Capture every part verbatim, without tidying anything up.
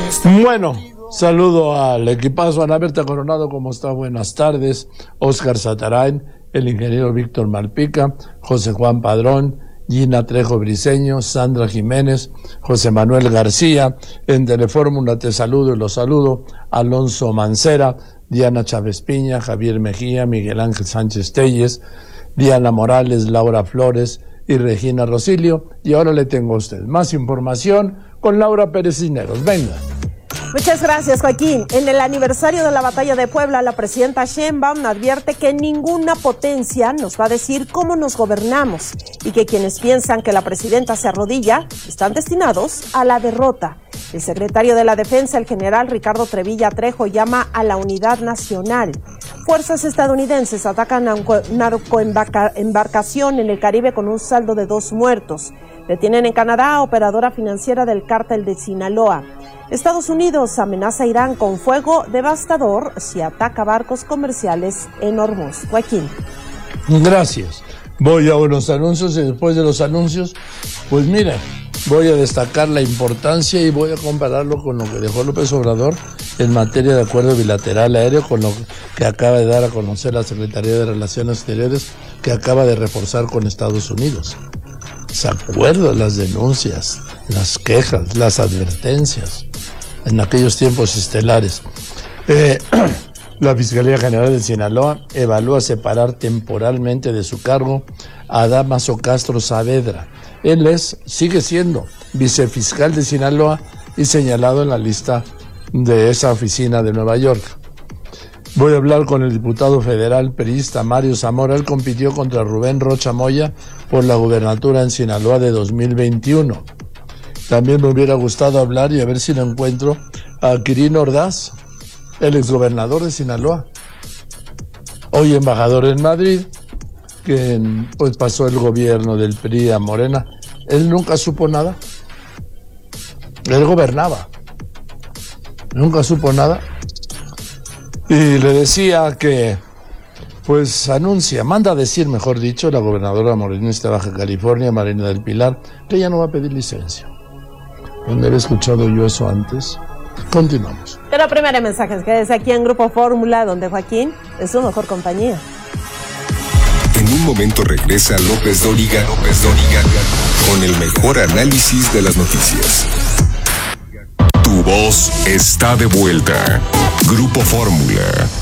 Bueno, saludo al equipazo. Ana Berta Coronado, ¿cómo está? Buenas tardes. Oscar Satarain, el ingeniero Víctor Malpica, José Juan Padrón, Gina Trejo Briceño, Sandra Jiménez, José Manuel García. En Telefórmula te saludo y los saludo. Alonso Mancera, Diana Chávez Piña, Javier Mejía, Miguel Ángel Sánchez Telles, Diana Morales, Laura Flores y Regina Rosilio. Y ahora le tengo a usted más información con Laura Pérez Cisneros. Venga. Muchas gracias, Joaquín. En el aniversario de la Batalla de Puebla, la presidenta Sheinbaum advierte que ninguna potencia nos va a decir cómo nos gobernamos y que quienes piensan que la presidenta se arrodilla están destinados a la derrota. El secretario de la Defensa, el general Ricardo Trevilla Trejo, llama a la unidad nacional. Fuerzas estadounidenses atacan a una narcoembarcación en el Caribe con un saldo de dos muertos. Detienen en Canadá a operadora financiera del cártel de Sinaloa. Estados Unidos amenaza a Irán con fuego devastador si ataca barcos comerciales en Hormuz. Joaquín. Gracias. Voy a unos anuncios y después de los anuncios, pues mira, voy a destacar la importancia y voy a compararlo con lo que dejó López Obrador en materia de acuerdo bilateral aéreo, con lo que acaba de dar a conocer la Secretaría de Relaciones Exteriores, que acaba de reforzar con Estados Unidos. ¿Se acuerdan las denuncias, las quejas, las advertencias en aquellos tiempos estelares? Eh, la Fiscalía General de Sinaloa evalúa separar temporalmente de su cargo a Dámaso Castro Saavedra. Él es, sigue siendo vicefiscal de Sinaloa y señalado en la lista de esa oficina de Nueva York. Voy a hablar con el diputado federal periodista Mario Zamora. Él compitió contra Rubén Rocha Moya por la gubernatura en Sinaloa de dos mil veintiuno. También me hubiera gustado hablar y a ver si lo encuentro a Quirino Ordaz, el exgobernador de Sinaloa, hoy embajador en Madrid, que pues pasó el gobierno del P R I a Morena. Él nunca supo nada. Él gobernaba. Nunca supo nada. Y le decía que, pues anuncia, manda a decir, mejor dicho, la gobernadora morenista de Baja California, Marina del Pilar, que ella no va a pedir licencia. ¿Dónde había escuchado yo eso antes? Continuamos. Pero primero mensajes, quédese aquí en Grupo Fórmula, donde Joaquín es su mejor compañía. En un momento regresa López Dóriga, López Dóriga, con el mejor análisis de las noticias. Tu voz está de vuelta. Grupo Fórmula.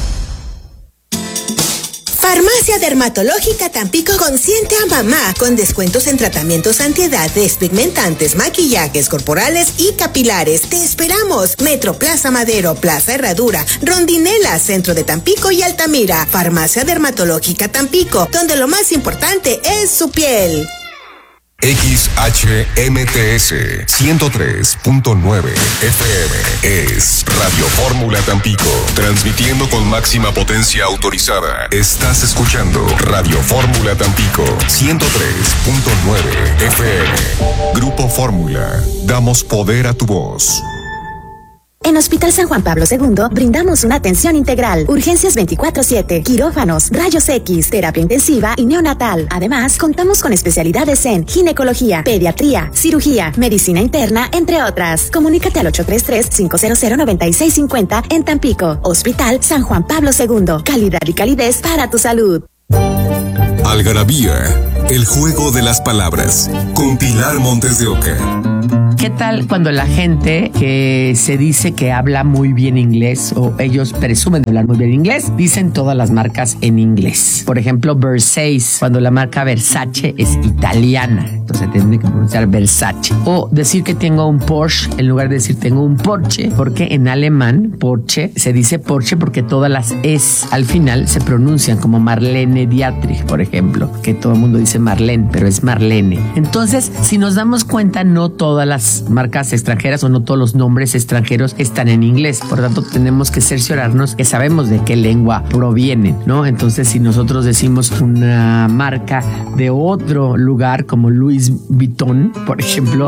Farmacia Dermatológica Tampico consiente a mamá con descuentos en tratamientos antiedad, despigmentantes, maquillajes corporales y capilares. Te esperamos. Metro Plaza Madero, Plaza Herradura, Rondinela, Centro de Tampico y Altamira. Farmacia Dermatológica Tampico, donde lo más importante es su piel. X H M T S ciento tres punto nueve F M es Radio Fórmula Tampico, transmitiendo con máxima potencia autorizada. Estás escuchando Radio Fórmula Tampico ciento tres punto nueve F M. Grupo Fórmula, damos poder a tu voz. En Hospital San Juan Pablo segundo brindamos una atención integral, urgencias veinticuatro siete, quirófanos, rayos X, terapia intensiva y neonatal. Además, contamos con especialidades en ginecología, pediatría, cirugía, medicina interna, entre otras. Comunícate al ocho tres tres, cinco cero cero, nueve seis cinco cero en Tampico. Hospital San Juan Pablo segundo, calidad y calidez para tu salud. Algarabía, el juego de las palabras, con Pilar Montes de Oca. ¿Qué tal cuando la gente que se dice que habla muy bien inglés o ellos presumen de hablar muy bien inglés, dicen todas las marcas en inglés? Por ejemplo, Versace, cuando la marca Versace es italiana, entonces tiene que pronunciar Versace. O decir que tengo un Porsche en lugar de decir tengo un Porsche, porque en alemán Porsche se dice Porsche porque todas las es al final se pronuncian como Marlene Dietrich, por ejemplo, que todo el mundo dice Marlene, pero es Marlene. Entonces, si nos damos cuenta, no todas las marcas extranjeras o no todos los nombres extranjeros están en inglés. Por tanto, tenemos que cerciorarnos que sabemos de qué lengua provienen, ¿no? Entonces, si nosotros decimos una marca de otro lugar como Louis Vuitton, por ejemplo.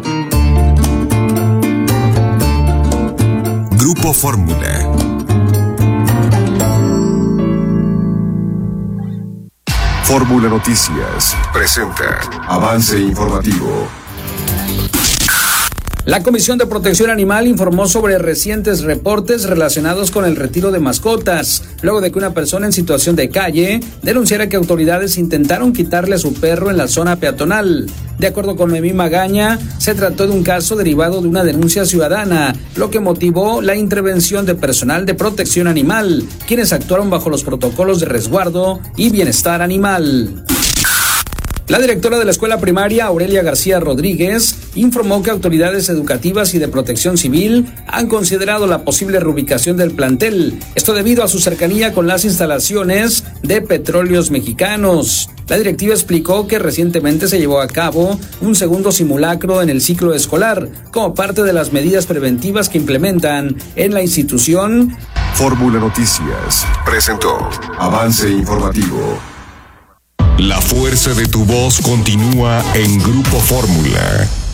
Grupo Fórmula. Fórmula Noticias presenta Avance Informativo. La Comisión de Protección Animal informó sobre recientes reportes relacionados con el retiro de mascotas, luego de que una persona en situación de calle denunciara que autoridades intentaron quitarle a su perro en la zona peatonal. De acuerdo con Noemí Magaña, se trató de un caso derivado de una denuncia ciudadana, lo que motivó la intervención de personal de protección animal, quienes actuaron bajo los protocolos de resguardo y bienestar animal. La directora de la escuela primaria, Aurelia García Rodríguez, informó que autoridades educativas y de protección civil han considerado la posible reubicación del plantel, esto debido a su cercanía con las instalaciones de Petróleos Mexicanos. La directiva explicó que recientemente se llevó a cabo un segundo simulacro en el ciclo escolar, como parte de las medidas preventivas que implementan en la institución. Fórmula Noticias presentó Avance Informativo. La fuerza de tu voz continúa en Grupo Fórmula.